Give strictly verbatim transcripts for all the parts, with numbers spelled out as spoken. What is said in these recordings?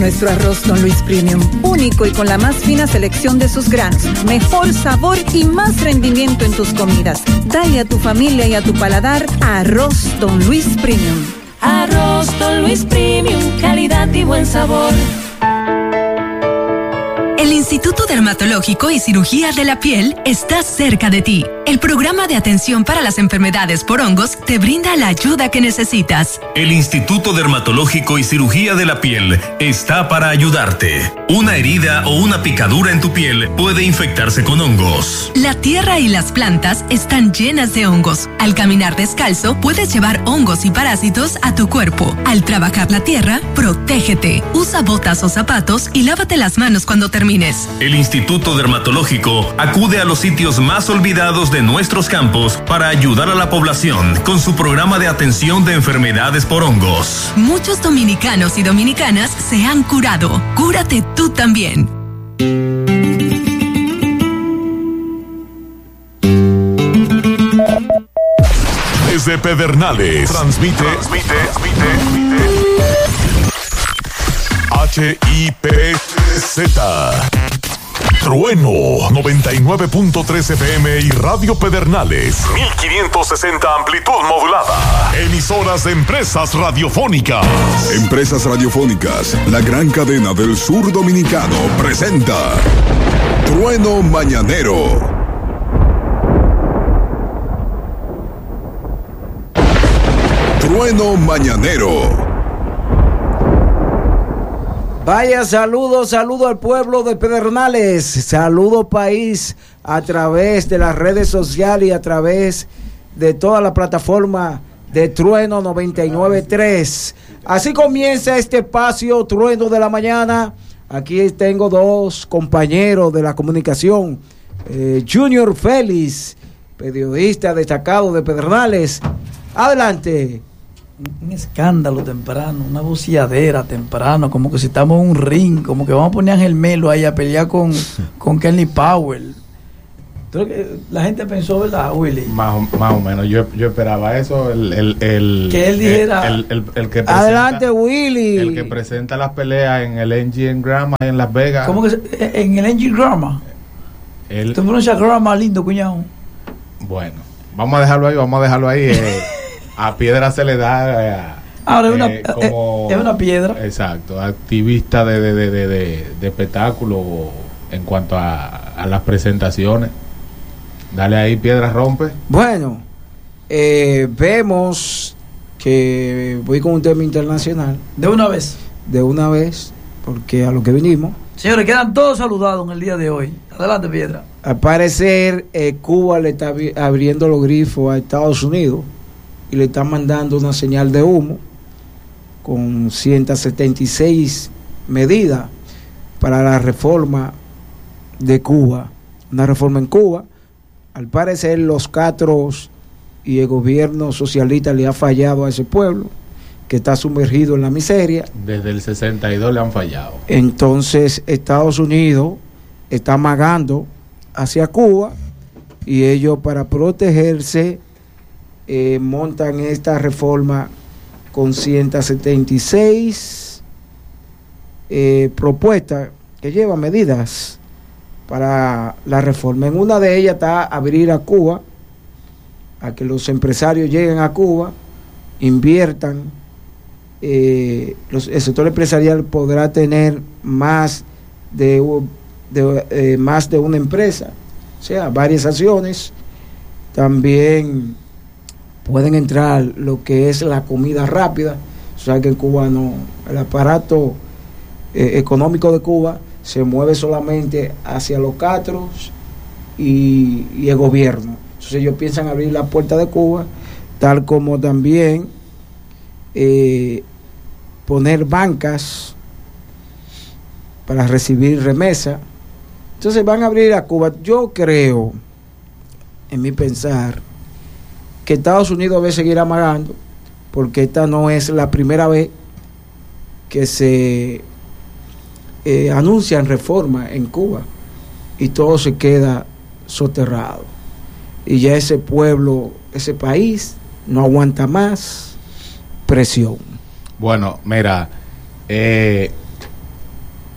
nuestro arroz Don Luis Premium, único y con la más fina selección de sus granos, mejor sabor y más rendimiento en tus comidas. Dale a tu familia y a tu paladar arroz Don Luis Premium. Arroz Don Luis Premium, calidad y buen sabor. El Instituto Dermatológico y Cirugía de la Piel está cerca de ti. El programa de atención para las enfermedades por hongos te brinda la ayuda que necesitas. El Instituto Dermatológico y Cirugía de la Piel está para ayudarte. Una herida o una picadura en tu piel puede infectarse con hongos. La tierra y las plantas están llenas de hongos. Al caminar descalzo, puedes llevar hongos y parásitos a tu cuerpo. Al trabajar la tierra, protégete. Usa botas o zapatos y lávate las manos cuando termines. El Instituto Dermatológico acude a los sitios más olvidados de nuestros campos para ayudar a la población con su programa de atención de enfermedades por hongos. Muchos dominicanos y dominicanas se han curado. Cúrate tú también. Desde Pedernales transmite, transmite, transmite, H I P Z Trueno noventa y nueve punto tres F M y Radio Pedernales mil quinientos sesenta amplitud modulada. Emisoras de empresas radiofónicas. Empresas radiofónicas, la gran cadena del sur dominicano presenta Trueno Mañanero. Trueno Mañanero. Vaya saludo, saludo al pueblo de Pedernales, saludo país a través de las redes sociales y a través de toda la plataforma de Trueno noventa y nueve punto tres. Así comienza este espacio Trueno de la Mañana. Aquí tengo dos compañeros de la comunicación, eh, Junior Félix, periodista destacado de Pedernales. Adelante. Un escándalo temprano, una buceadera temprano, como que si estamos en un ring, como que vamos a poner a Ángel Melo ahí a pelear con, con Kenny Powell. Entonces, la gente pensó, ¿verdad, Willy? Más o, más o menos, yo, yo esperaba eso, el, el, el que él dijera, el, el, el, el que presenta, adelante, Willy. El que presenta las peleas en el Engine Grama en Las Vegas. ¿Cómo que se, en el Engine Grama? El, ¿Tú pronuncias Grama lindo, cuñado? Bueno, vamos a dejarlo ahí, vamos a dejarlo ahí. Eh, A piedra se le da eh, ahora es una, eh, como, es una piedra. Exacto, activista de, de, de, de, de, de espectáculo en cuanto a, a las presentaciones. Dale ahí, piedra rompe. Bueno, eh, vemos que voy con un tema internacional. De una vez. De una vez, porque a lo que vinimos. Señores, quedan todos saludados en el día de hoy. Adelante, piedra. Al parecer, eh, Cuba le está abriendo los grifos a Estados Unidos y le está mandando una señal de humo con ciento setenta y seis medidas para la reforma de Cuba, una reforma en Cuba. Al parecer los catros y el gobierno socialista le ha fallado a ese pueblo que está sumergido en la miseria. Desde el sesenta y dos le han fallado. Entonces Estados Unidos está amagando hacia Cuba y ellos, para protegerse, Eh, montan esta reforma con ciento setenta y seis eh, propuestas que llevan medidas para la reforma. En una de ellas está abrir a Cuba, a que los empresarios lleguen a Cuba, inviertan, eh, los, el sector empresarial podrá tener más de, de, eh, más de una empresa, o sea, varias acciones. También pueden entrar lo que es la comida rápida. O sea que en Cuba no, el aparato eh, económico de Cuba se mueve solamente hacia los catros y, y el gobierno. Entonces ellos piensan abrir la puerta de Cuba, tal como también eh, poner bancas para recibir remesa. Entonces van a abrir a Cuba. Yo creo, en mi pensar, que Estados Unidos debe seguir amagando, porque esta no es la primera vez que se eh, anuncian reformas en Cuba y todo se queda soterrado. Y ya ese pueblo, ese país, no aguanta más presión. Bueno, mira, eh,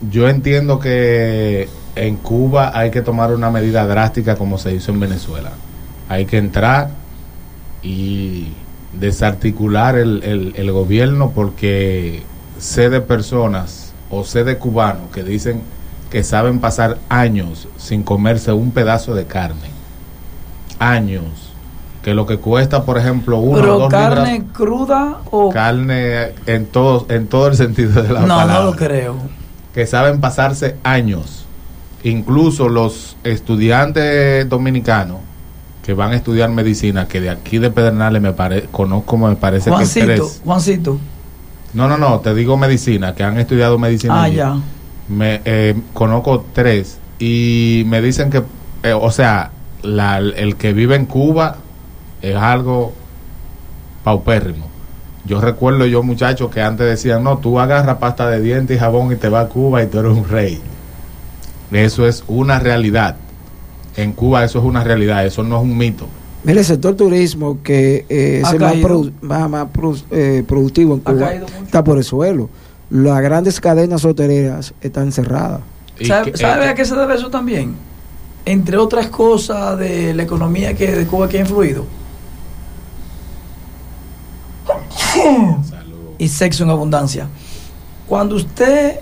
yo entiendo que en Cuba hay que tomar una medida drástica como se hizo en Venezuela. Hay que entrar y desarticular el, el, el gobierno, porque sé de personas o sé de cubanos que dicen que saben pasar años sin comerse un pedazo de carne. Años. Que lo que cuesta, por ejemplo, uno ¿Pero o dos carne libras, cruda o...? carne en todo, en todo el sentido de la no, palabra. No, no lo creo. Que saben pasarse años. Incluso los estudiantes dominicanos que van a estudiar medicina, que de aquí de Pedernales me pare, conozco, me parece Juancito, que tres. Juancito. No, no, no, te digo medicina, que han estudiado medicina. Ah, allí. ya. Me, eh, conozco tres y me dicen que, eh, o sea, la, el que vive en Cuba es algo paupérrimo. Yo recuerdo yo muchachos que antes decían, no, tú agarras pasta de dientes y jabón y te vas a Cuba y tú eres un rey. Eso es una realidad. En Cuba eso es una realidad, eso no es un mito. Mire, el sector turismo, que eh, es el más, produ más, más produ eh, productivo en Cuba, está por el suelo. Las grandes cadenas hoteleras están cerradas. ¿Sabe, ¿sabe a qué se debe eso también? Entre otras cosas de la economía que de Cuba que ha influido. Salud. Y sexo en abundancia. Cuando usted...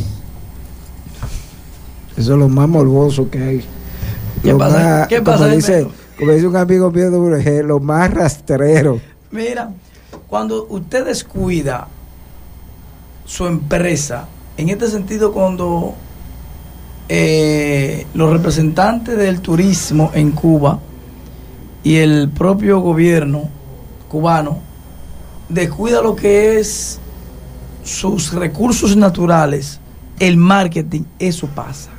Eso es lo más morboso que hay. ¿Qué lo pasa? Más, ¿Qué pasa? Como dice, como dice un amigo mío de Urgel, lo más rastrero. Mira, cuando usted descuida su empresa, en este sentido, cuando eh, los representantes del turismo en Cuba y el propio gobierno cubano descuida lo que es sus recursos naturales, el marketing, eso pasa.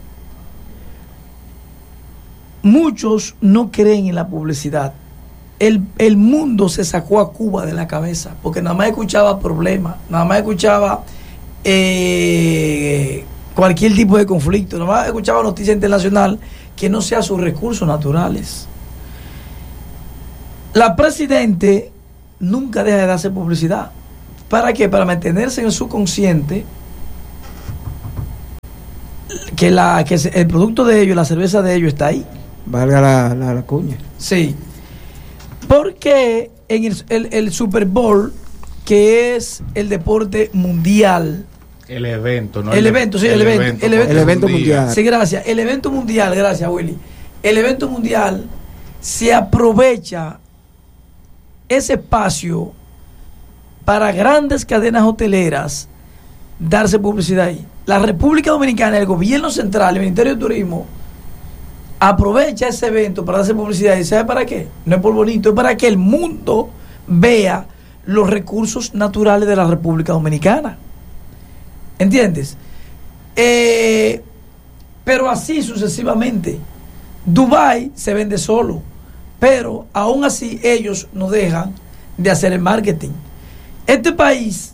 Muchos no creen en la publicidad. El, el mundo se sacó a Cuba de la cabeza porque nada más escuchaba problemas, nada más escuchaba eh, cualquier tipo de conflicto, nada más escuchaba noticia internacional que no sea sus recursos naturales. La presidente nunca deja de darse publicidad. ¿Para qué? Para mantenerse en el subconsciente que, la, que el producto de ellos, la cerveza de ellos está ahí. Valga la, la, la cuña. Sí. Porque en el, el, el Super Bowl, que es el deporte mundial. El evento, ¿no? El, el evento, sí, el, el evento. evento el evento, el evento mundial. Sí, gracias. El evento mundial, gracias, Willy. El evento mundial se aprovecha ese espacio para grandes cadenas hoteleras darse publicidad ahí. La República Dominicana, el gobierno central, el Ministerio de Turismo, aprovecha ese evento para darse publicidad. ¿Y sabe para qué? No es por bonito, es para que el mundo vea los recursos naturales de la República Dominicana. ¿Entiendes? Eh, pero así sucesivamente. Dubái se vende solo, pero aún así ellos no dejan de hacer el marketing. Este país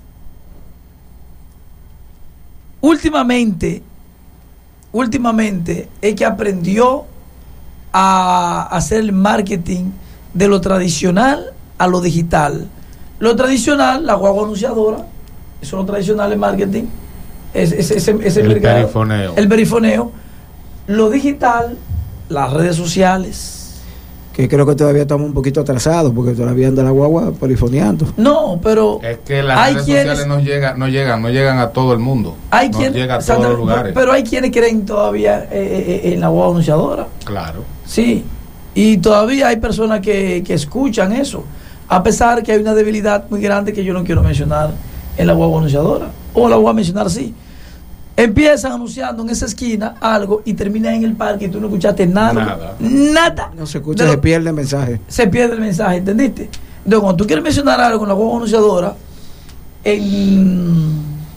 últimamente últimamente es que aprendió a hacer el marketing de lo tradicional a lo digital. Lo tradicional, la guagua anunciadora, eso es lo tradicional en marketing, es, es, es, es el, el mercado, perifoneo. El perifoneo. Lo digital, las redes sociales. Que creo que todavía estamos un poquito atrasados porque todavía anda la guagua perifoneando. No, pero es que las redes quienes, sociales no llegan, no llegan, no llegan a todo el mundo. Hay no quien, llega a Sandra, todos los lugares. Pero hay quienes creen todavía eh, eh, en la guagua anunciadora. Claro. Sí. Y todavía hay personas que, que escuchan eso, a pesar que hay una debilidad muy grande que yo no quiero mencionar en la guagua anunciadora. O la voy a mencionar sí. Empiezan anunciando en esa esquina algo y terminan en el parque y tú no escuchaste nada. Nada. Nada. No se escucha, se pierde el mensaje. Se pierde el mensaje, ¿entendiste? Entonces, cuando tú quieres mencionar algo en la guagua anunciadora, en,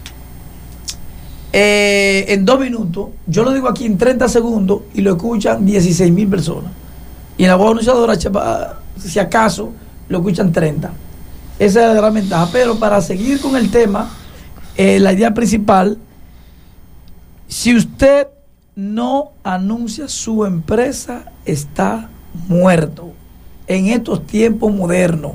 eh, en dos minutos, yo lo digo aquí en treinta segundos y lo escuchan dieciséis mil personas. Y en la guagua anunciadora, si acaso, lo escuchan treinta. Esa es la gran ventaja. Pero para seguir con el tema, eh, la idea principal, si usted no anuncia su empresa, está muerto en estos tiempos modernos.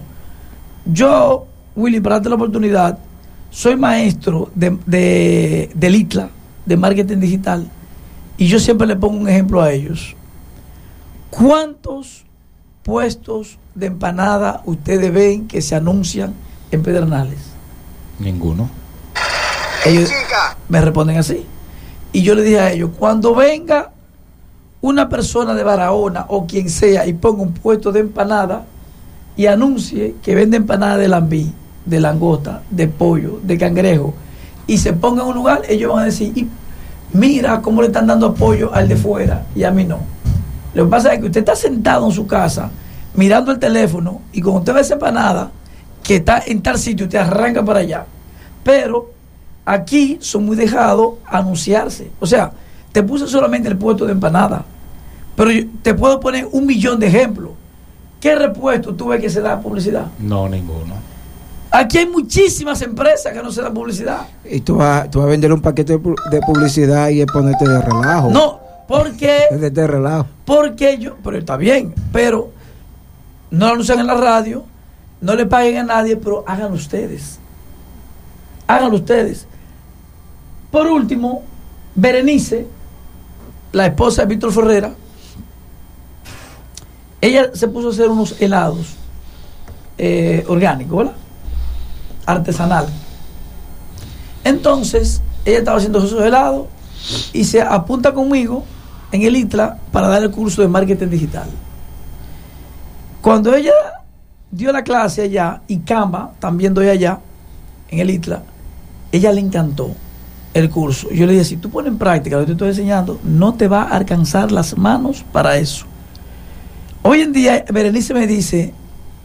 Yo, Willy, para darte la oportunidad, soy maestro de, de, del I T L A, de marketing digital, y yo siempre le pongo un ejemplo a ellos. ¿Cuántos puestos de empanada ustedes ven que se anuncian en Pedernales? Ninguno. Ellos me responden así. Y yo le dije a ellos, cuando venga una persona de Barahona o quien sea y ponga un puesto de empanada y anuncie que vende empanada de lambí, de langosta, de pollo, de cangrejo, y se ponga en un lugar, ellos van a decir, y mira cómo le están dando apoyo al de fuera y a mí no. Lo que pasa es que usted está sentado en su casa mirando el teléfono y cuando usted ve esa empanada que está en tal sitio, usted arranca para allá. Pero aquí son muy dejados a anunciarse. O sea, te puse solamente el puesto de empanada, pero yo te puedo poner un millón de ejemplos. ¿Qué repuesto tú ves que se da publicidad? No, ninguno. Aquí hay muchísimas empresas que no se dan publicidad. Y tú vas, tú vas a vender un paquete de publicidad y es ponerte de relajo. No, porque... Es de relajo. Porque yo... Pero está bien, pero no lo anuncian en la radio, no le paguen a nadie, pero háganlo ustedes. Háganlo ustedes. Por último, Berenice, la esposa de Víctor Ferrera, ella se puso a hacer unos helados eh, orgánicos, ¿verdad? Artesanal. Entonces, ella estaba haciendo esos helados y se apunta conmigo en el I T L A para dar el curso de marketing digital. Cuando ella dio la clase allá, y Camba también doy allá en el I T L A, ella le encantó el curso. Yo le dije, si tú pones en práctica lo que te estoy enseñando, no te va a alcanzar las manos para eso. Hoy en día, Berenice me dice,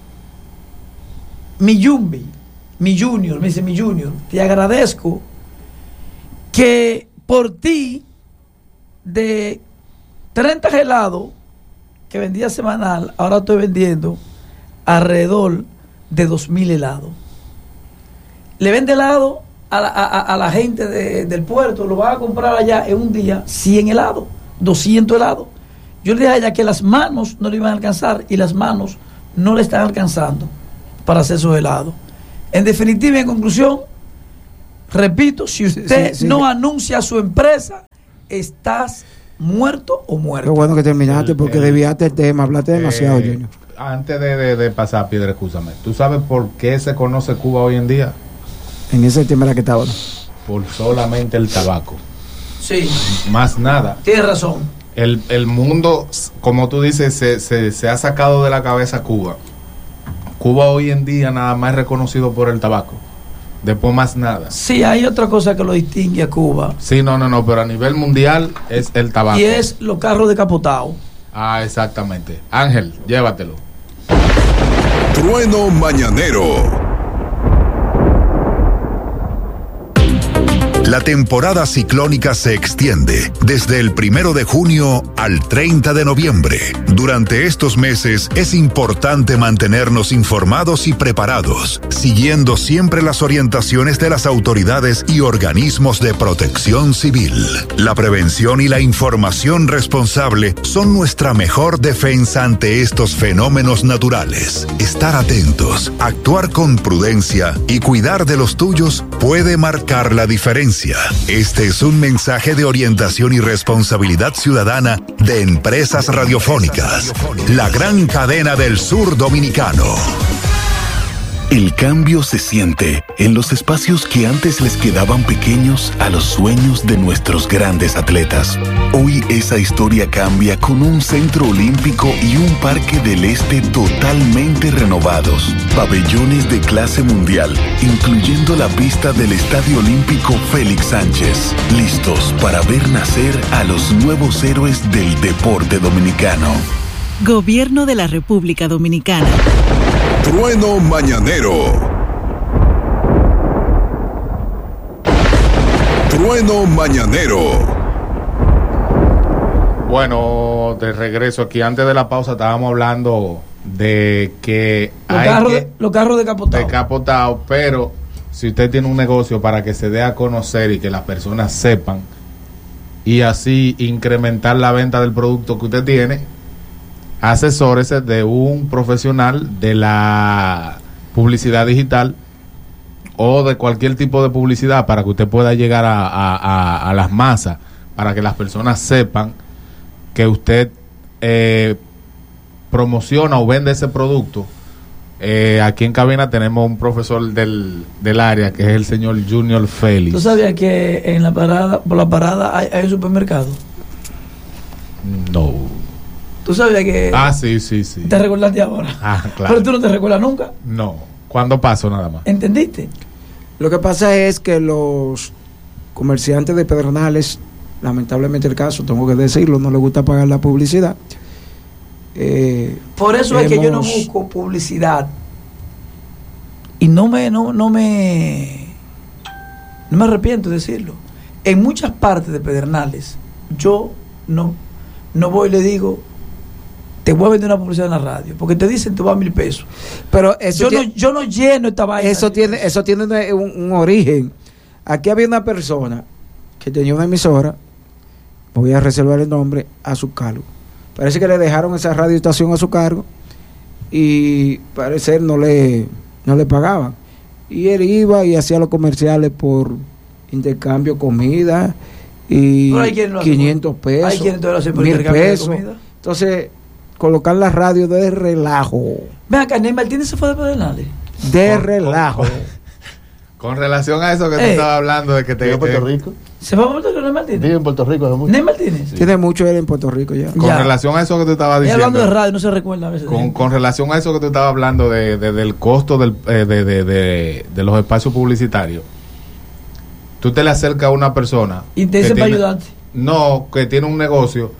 mi Yumbi, mi Junior, me dice mi Junior, te agradezco que por ti de treinta helados que vendía semanal, ahora estoy vendiendo alrededor de dos mil helados. Le vende helado a la, a, a la gente de, del puerto, lo va a comprar allá en un día, cien helados, doscientos helados. Yo le dije a ella que las manos no le iban a alcanzar y las manos no le están alcanzando para hacer esos helados. En definitiva y en conclusión, repito, si usted sí, sí, no sí. anuncia su empresa, estás muerto o muerto. Qué bueno que terminaste, porque el, desviaste el tema, hablaste demasiado, eh, Junior. Antes de, de, de pasar, Piedra, escúchame. ¿Tú sabes por qué se conoce Cuba hoy en día? En ese tema era que estaba. Por solamente el tabaco. Sí. Más nada. Tienes razón. El, el mundo, como tú dices, se, se, se ha sacado de la cabeza Cuba. Cuba hoy en día nada más es reconocido por el tabaco. Después más nada. Sí, hay otra cosa que lo distingue a Cuba. Sí, no, no, no, pero a nivel mundial es el tabaco. Y es los carros decapotado. Ah, exactamente. Ángel, llévatelo. Trueno Mañanero. La temporada ciclónica se extiende desde el primero de junio al treinta de noviembre. Durante estos meses es importante mantenernos informados y preparados, siguiendo siempre las orientaciones de las autoridades y organismos de protección civil. La prevención y la información responsable son nuestra mejor defensa ante estos fenómenos naturales. Estar atentos, actuar con prudencia y cuidar de los tuyos puede marcar la diferencia. Este es un mensaje de orientación y responsabilidad ciudadana de Empresas Radiofónicas, la gran cadena del sur dominicano. El cambio se siente en los espacios que antes les quedaban pequeños a los sueños de nuestros grandes atletas. Hoy esa historia cambia con un centro olímpico y un parque del este totalmente renovados. Pabellones de clase mundial, incluyendo la pista del Estadio Olímpico Félix Sánchez. Listos para ver nacer a los nuevos héroes del deporte dominicano. Gobierno de la República Dominicana. Trueno Mañanero. Trueno Mañanero. Bueno, de regreso aquí, antes de la pausa estábamos hablando de que los hay carros que, de, los carros decapotados. Decapotados, pero si usted tiene un negocio para que se dé a conocer y que las personas sepan y así incrementar la venta del producto que usted tiene, asesórese de un profesional de la publicidad digital o de cualquier tipo de publicidad para que usted pueda llegar a, a, a, a las masas, para que las personas sepan que usted eh, promociona o vende ese producto. Eh, aquí en cabina tenemos un profesor del, del área que es el señor Junior Félix. ¿Tú sabías que en la parada, por la parada hay, hay un supermercado? No. ¿Tú sabías que...? Ah, sí, sí, sí. ¿Te recordaste ahora? Ah, claro. Pero tú no te recuerdas nunca. No. ¿Cuándo pasó nada más? ¿Entendiste? Lo que pasa es que los comerciantes de Pedernales, lamentablemente el caso, tengo que decirlo, no les gusta pagar la publicidad. Eh, Por eso hemos... es que yo no busco publicidad y no me no, no me no me arrepiento de decirlo. En muchas partes de Pedernales yo no no voy y le digo te voy a vender una publicidad en la radio porque te dicen te va a mil pesos, pero eso yo tiene, no yo no lleno esta vaina. Eso tiene eso tiene un, un origen. Aquí había una persona que tenía una emisora, voy a reservar el nombre, a su cargo. Parece que le dejaron esa radioestación a su cargo y parece no le no le pagaban. Y él iba y hacía los comerciales por intercambio comida y quinientos pesos, hay quienes lo hacen por mil intercambio pesos. de comida. Entonces, colocar la radio de relajo. Ven acá, Ney Martínez se fue de Pedernales. De Con- relajo. Con relación a eso que tú Eh. estabas hablando de que te... Vive en Puerto te- Rico. ¿Se fue a Puerto Rico Ney Martínez? Vive en Puerto Rico hace mucho. Ney Martínez. Tiene mucho él en Puerto Rico ya. Con Ya. relación a eso que tú estabas Y diciendo... hablando de radio no se recuerda a veces. Con, con relación a eso que tú estabas hablando de, de- del costo del, eh, de, de, de, de los espacios publicitarios, tú te le acercas a una persona Y te que dicen para tiene- ayudarte. no, que tiene un negocio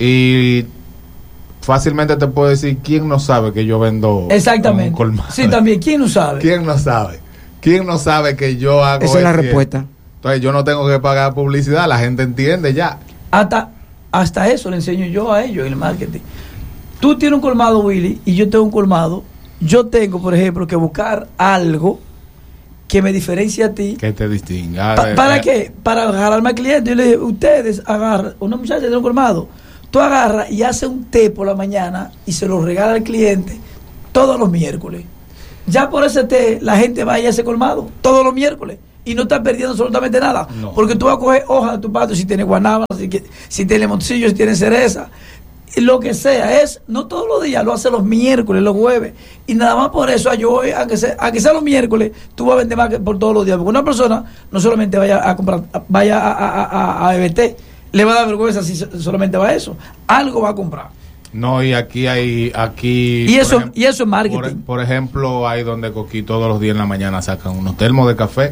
y fácilmente te puedo decir quién no sabe que yo vendo Exactamente. un colmado. Sí, también. ¿Quién no sabe? ¿Quién no sabe? ¿Quién no sabe que yo hago Esa es la esto y respuesta. esto? Entonces yo no tengo que pagar publicidad, la gente entiende ya. Hasta, hasta eso le enseño yo a ellos en el marketing. Tú tienes un colmado, Willy, y yo tengo un colmado. Yo tengo, por ejemplo, que buscar algo que me diferencie a ti. Que te distinga. Pa- Eh, ¿Para eh, qué? Para agarrarme al cliente. Yo le dije, ustedes agarran, una muchacha tiene un colmado, tú agarras y haces un té por la mañana y se lo regala al cliente todos los miércoles. Ya por ese té la gente va a ir a ese colmado todos los miércoles y no está perdiendo absolutamente nada. No. Porque tú vas a coger hojas de tu patio si tiene guanábana, si, que- si tiene moncillo, si tiene cereza. Y lo que sea, es, no todos los días, lo hace los miércoles, los jueves. Y nada más por eso, yo voy, aunque sea, aunque sea los miércoles, tú vas a vender más que por todos los días. Porque una persona no solamente vaya a comprar, vaya a, a, a, a beber té, le va a dar vergüenza si so- solamente va a eso. Algo va a comprar. No, y aquí hay... aquí Y por eso, ejem- y eso es por, marketing. por ejemplo, hay donde Coquí todos los días en la mañana sacan unos termos de café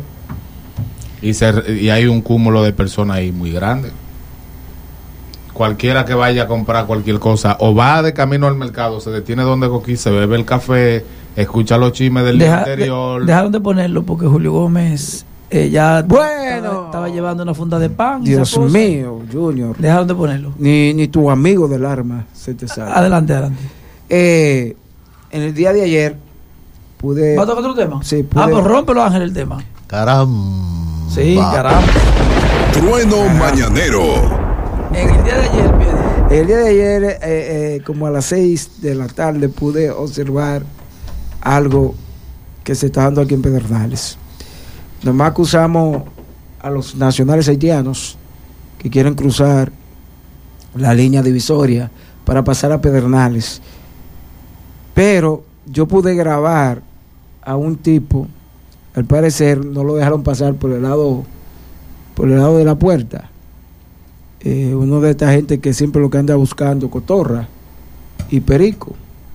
y, se, y hay un cúmulo de personas ahí muy grande. Cualquiera que vaya a comprar cualquier cosa o va de camino al mercado, se detiene donde Coquí, se bebe el café, escucha los chismes del Deja- día anterior. de- dejaron de ponerlo porque Julio Gómez eh, ya Bueno. estaba, estaba llevando una funda de pan. y Dios esas cosas. mío, Junior. Dejaron de ponerlo. Ni, ni tu amigo del arma se te sabe. Adelante, adelante. Eh, en el día de ayer pude. ¿Va a tocar otro tema? Sí, pude- Ah, pues rómpelo, Ángel, el tema. Caramba. Sí, caramba. Trueno mañanero. En el día de ayer, Pedro, El día de ayer, eh, eh, como a las seis de la tarde, pude observar algo que se está dando aquí en Pedernales. Nomás acusamos a los nacionales haitianos que quieren cruzar la línea divisoria para pasar a Pedernales. Pero yo pude grabar a un tipo, al parecer no lo dejaron pasar por el lado, por el lado de la puerta. Eh, uno de esta gente que siempre lo que anda buscando cotorra y perico,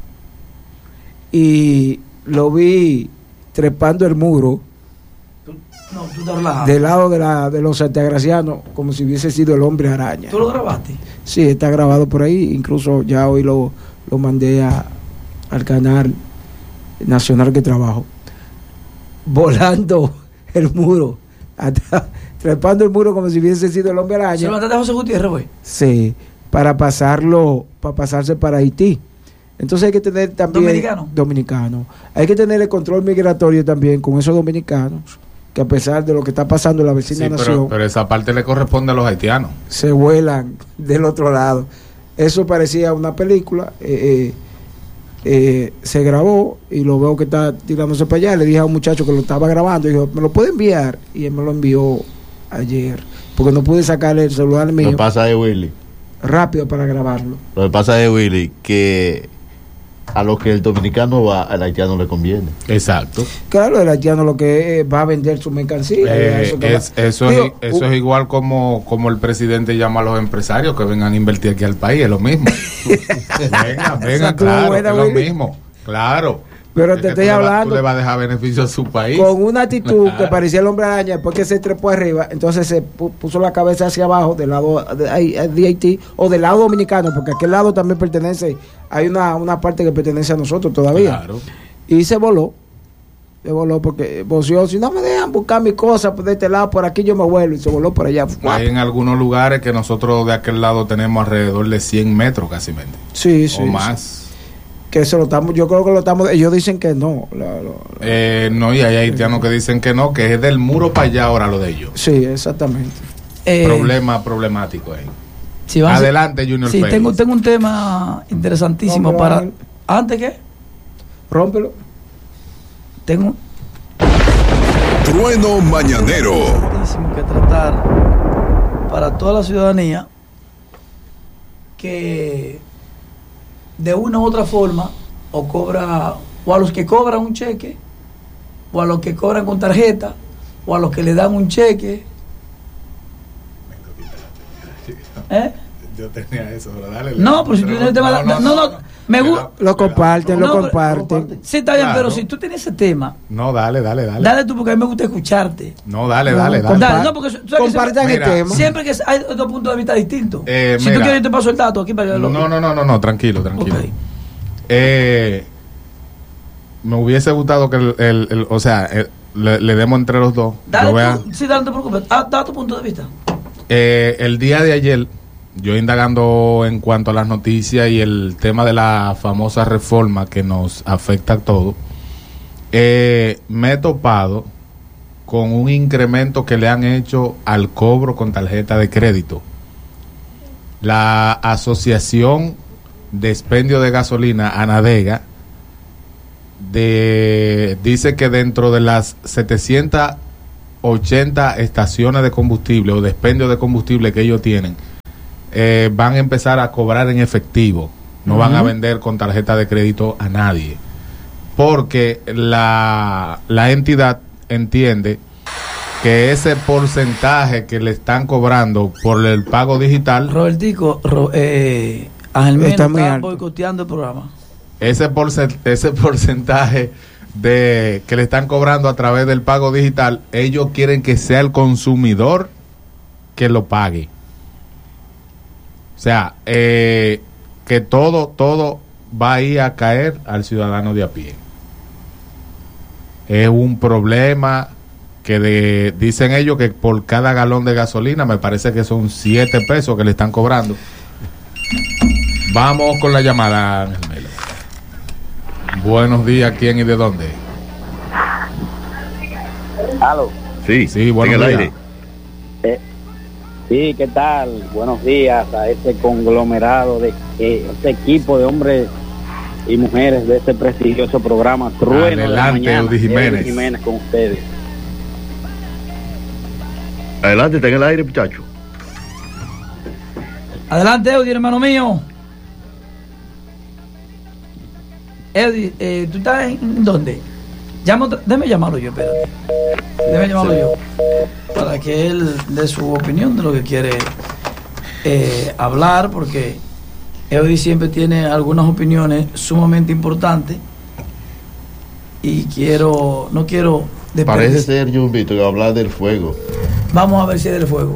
y lo vi trepando el muro no, tú estás relajado. del lado de, la, de los santiagracianos como si hubiese sido el hombre araña. ¿Tú lo grabaste? Sí, está grabado por ahí, incluso ya hoy lo, lo mandé a, al canal nacional que trabajo, volando el muro, hasta, trepando el muro como si hubiese sido el hombre ¿Se araña. lo mandaste a José Gutiérrez, güey? Sí, para pasarlo, para pasarse para Haití. Entonces hay que tener también ¿Dominicano? dominicano. Hay que tener el control migratorio también con esos dominicanos que a pesar de lo que está pasando en la vecina Sí, nación, pero, pero esa parte le corresponde a los haitianos. se vuelan del otro lado. Eso parecía una película. eh, eh, eh, se grabó y lo veo que está tirándose para allá. Le dije a un muchacho que lo estaba grabando y dijo, ¿me lo puede enviar? Y él me lo envió ayer, porque no pude sacarle el celular mío. Lo que pasa es, Willy, rápido para grabarlo. Lo que pasa es, Willy, que a lo que el dominicano va, al haitiano le conviene. Exacto. Claro, el haitiano lo que va a vender su mercancía. Eh, eso es, eso, Digo, es, eso uh, es igual como, como el presidente llama a los empresarios que vengan a invertir aquí al país, es lo mismo. venga, venga, claro, buena, es lo Willy. mismo. Claro. Pero es te estoy hablando. Tú le vas a dejar beneficio a su país. Con una actitud que parecía el hombre araña, después que se trepó arriba, entonces se puso la cabeza hacia abajo, del lado de Haití, o del lado dominicano, porque aquel lado también pertenece, hay una, una parte que pertenece a nosotros todavía. Claro. Y se voló. Se voló porque voció, si no me dejan buscar mis cosas de este lado, por aquí yo me vuelvo, y se voló por allá. Hay en algunos lugares que nosotros de aquel lado tenemos alrededor de cien metros casi. Sí, sí. O más. Sí. Que eso lo estamos, yo creo que lo estamos, ellos dicen que no. Lo, lo, eh, no, y hay haitianos que dicen que no, que es del muro para allá ahora lo de ellos. Sí, exactamente. Eh, Problema problemático ahí. Si Adelante, Junior. Sí, Félix. tengo, tengo un tema interesantísimo. Rómpelo, para. ¿Antes qué? Rómpelo. Tengo. Trueno mañanero. Interesantísimo que tratar para toda la ciudadanía que de una u otra forma o cobra, o a los que cobran un cheque, o a los que cobran con tarjeta, o a los que le dan un cheque. ¿Eh? Yo tenía eso, pero dale. No, pero si tú tienes el tema, no, no, no, me gusta. Lo comparten, lo comparten. Sí, está bien, pero si tú tienes ese tema. No, dale, dale, dale. Dale tú, porque a mí me gusta escucharte. No, dale, dale, dale. Dale, no, porque compartan el tema. Siempre que hay dos puntos de vista distintos. Eh, si mira, tú quieres, yo te paso el dato aquí para que lo. No, no, no, no, no, tranquilo, tranquilo. Okay. Eh, me hubiese gustado que el, el, el o sea, el, le, le demos entre los dos. Dale, vea, tú, sí, dale, no te preocupes. Ah, da tu punto de vista. Eh, el día de ayer, yo indagando en cuanto a las noticias y el tema de la famosa reforma que nos afecta a todos, eh, me he topado con un incremento que le han hecho al cobro con tarjeta de crédito. La Asociación de Expendio de Gasolina, ANADEGA, de, dice que dentro de las setecientas ochenta estaciones de combustible o de expendio de combustible que ellos tienen, eh, van a empezar a cobrar en efectivo, no uh-huh. van a vender con tarjeta de crédito a nadie, porque la, la entidad entiende que ese porcentaje que le están cobrando por el pago digital, Robertico, ro, eh, Ángel Mena está, está boicoteando el programa. Ese, porcent, ese porcentaje de que le están cobrando a través del pago digital, ellos quieren que sea el consumidor que lo pague. O sea, eh, que todo, todo va a ir a caer al ciudadano de a pie. Es un problema que de, dicen ellos que por cada galón de gasolina, me parece que son siete pesos que le están cobrando. Vamos con la llamada, Ángel Melo. Buenos días, ¿quién y de dónde? ¿Aló? Sí, sí, buenos días. Aire. Eh, sí, ¿qué tal? Buenos días a este conglomerado de eh, este equipo de hombres y mujeres de este prestigioso programa Trueno. Adelante, Eudi Jiménez. Eudi Jiménez con ustedes. Adelante, está en el aire, muchacho. Adelante, Eudi, hermano mío. Eudi, eh, ¿tú estás en dónde? Llamo, déjame llamarlo yo, espérate. Déjame llamarlo sí. yo. Para que él dé su opinión de lo que quiere eh, hablar, porque Eudi siempre tiene algunas opiniones sumamente importantes. Y quiero, no quiero... Parece ser, Jumbito, que va a hablar del fuego. Vamos a ver si es del fuego.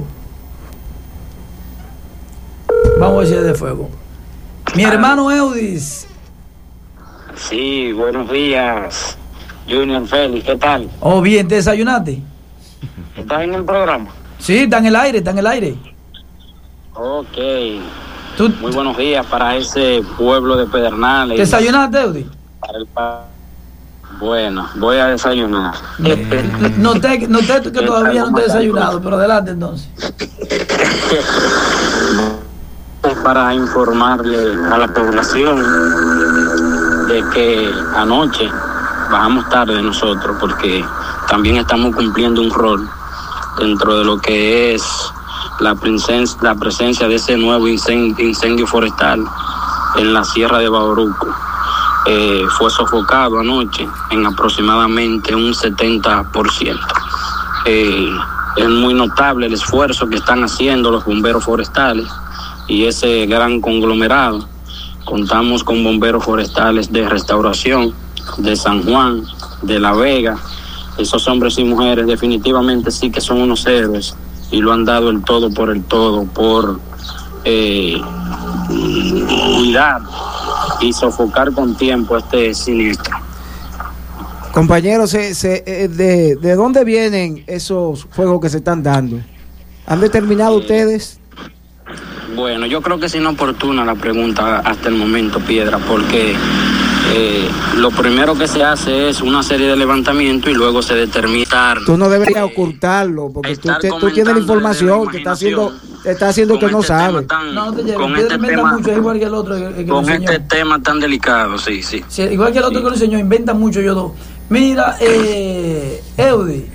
Vamos a ver si es del fuego. Mi hermano Eudis. Sí, buenos días, Junior Félix, ¿qué tal? Oh, bien, ¿te desayunaste? ¿Estás en el programa? Sí, está en el aire, está en el aire. Ok. ¿Tú? Muy buenos días para ese pueblo de Pedernales. ¿Te desayunaste, Eudi? Para el pa- Bueno, voy a desayunar. Eh, noté, noté que todavía no te he desayunado, pero adelante entonces. Para informarle a la población de que anoche bajamos tarde nosotros porque también estamos cumpliendo un rol dentro de lo que es la presencia, la presencia de ese nuevo incendio, incendio forestal en la Sierra de Bauruco. Eh, fue sofocado anoche en aproximadamente un setenta por ciento. Eh, es muy notable el esfuerzo que están haciendo los bomberos forestales y ese gran conglomerado. Contamos con bomberos forestales de Restauración, de San Juan, de La Vega. Esos hombres y mujeres definitivamente sí que son unos héroes y lo han dado el todo por el todo, por eh, cuidar y sofocar con tiempo este siniestro. Compañeros, se, se, de, ¿de dónde vienen esos fuegos que se están dando? ¿Han determinado eh, ustedes? Bueno, yo creo que es inoportuna la pregunta hasta el momento, Piedra, porque eh, lo primero que se hace es una serie de levantamientos y luego se determina. Tú no deberías eh, ocultarlo, porque tú, te, tú tienes la información, te está haciendo, te está haciendo que no este sabes. Tan, no, no te lleves, con este inventa tema, mucho, es igual que el otro. Que, que con el este tema tan delicado, sí, sí. sí igual que el otro sí. Que el señor inventa mucho, yo dos. Mira, eh, Eudi.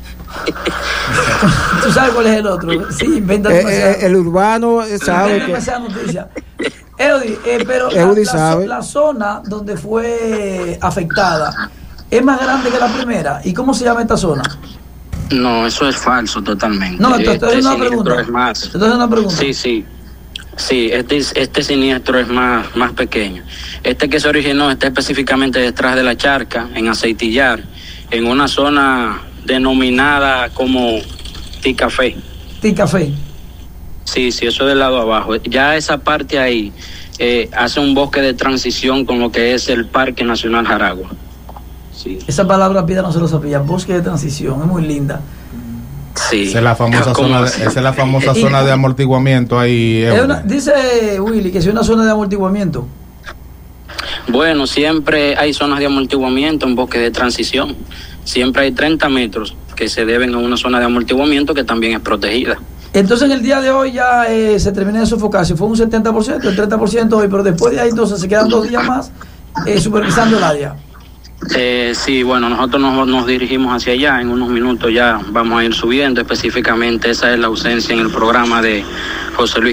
¿Tú sabes cuál es el otro? Sí, inventa demasiado. Eh, el urbano sabe inventa que... demasiada noticia. Eudi, eh, pero Eudi la, sabe. La, la zona donde fue afectada es más grande que la primera. ¿Y cómo se llama esta zona? No, eso es falso totalmente. No, esto, esto este es una pregunta. Es más. Esto es una pregunta. Sí, sí. Sí, este, este siniestro es más, más pequeño. Este que se originó está específicamente detrás de la charca, en Aceitillar, en una zona denominada como Ticafé. Ticafé. Sí, sí, eso del lado abajo. Ya esa parte ahí eh, hace un bosque de transición con lo que es el Parque Nacional Jaragua. Sí. Esa palabra, Piedra, no se lo sabía. Bosque de transición, es muy linda. Sí. Esa es la famosa zona, de, esa es la famosa y, zona de amortiguamiento ahí. Es una, dice Willy que es una zona de amortiguamiento. Bueno, siempre hay zonas de amortiguamiento en bosque de transición. Siempre hay treinta metros que se deben a una zona de amortiguamiento que también es protegida. Entonces en el día de hoy ya eh, se termina de sofocar. Si fue un setenta por ciento, el treinta por ciento hoy, pero después de ahí entonces se quedan dos días más eh, supervisando el área. Eh, sí, bueno, nosotros nos, nos dirigimos hacia allá, en unos minutos ya vamos a ir subiendo, específicamente esa es la ausencia en el programa de José Luis